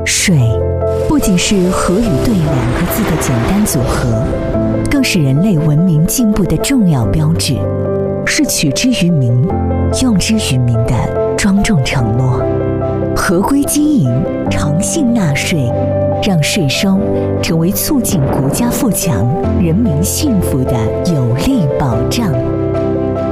税不仅是和与对两个字的简单组合，更是人类文明进步的重要标志，是取之于民、用之于民的庄重承诺。合规经营、诚信纳税，让税收成为促进国家富强、人民幸福的有力保障。